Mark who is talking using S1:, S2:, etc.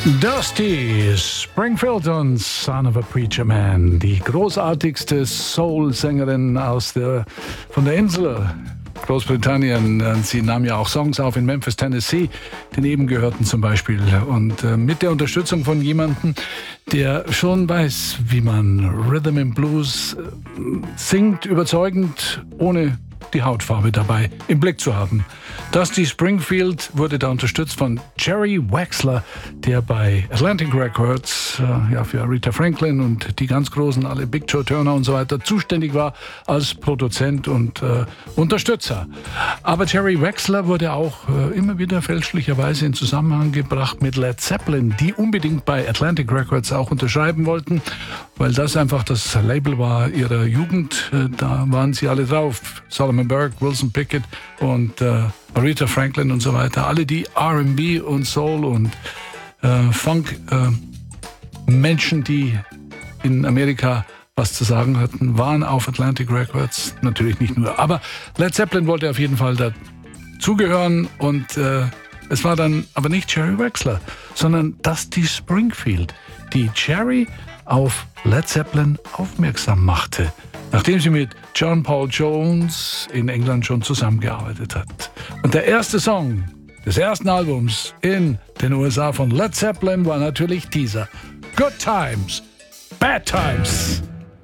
S1: Dusty Springfield und Son of a Preacher Man, die großartigste Soul-Sängerin von der Insel Großbritannien. Sie nahm ja auch Songs auf in Memphis, Tennessee, die neben gehörten zum Beispiel. Und mit der Unterstützung von jemandem, der schon weiß, wie man Rhythm and Blues singt, überzeugend, ohne die Hautfarbe dabei im Blick zu haben. Dusty Springfield wurde da unterstützt von Jerry Wexler, der bei Atlantic Records für Aretha Franklin und die ganz Großen, alle Big Joe Turner und so weiter, zuständig war als Produzent und Unterstützer. Aber Jerry Wexler wurde auch immer wieder fälschlicherweise in Zusammenhang gebracht mit Led Zeppelin, die unbedingt bei Atlantic Records auch unterschreiben wollten, weil das einfach das Label war ihrer Jugend. Da waren sie alle drauf. Solomon Burke, Wilson Pickett und Aretha Franklin und so weiter. Alle die R&B und Soul und Funk Menschen, die in Amerika was zu sagen hatten, waren auf Atlantic Records. Natürlich nicht nur. Aber Led Zeppelin wollte auf jeden Fall dazugehören und es war dann aber nicht Jerry Wexler, sondern Dusty Springfield, die Jerry auf Led Zeppelin aufmerksam machte, nachdem sie mit John Paul Jones in England schon zusammengearbeitet hat. Und der erste Song des ersten Albums in den USA von Led Zeppelin war natürlich dieser: Good Times, Bad Times.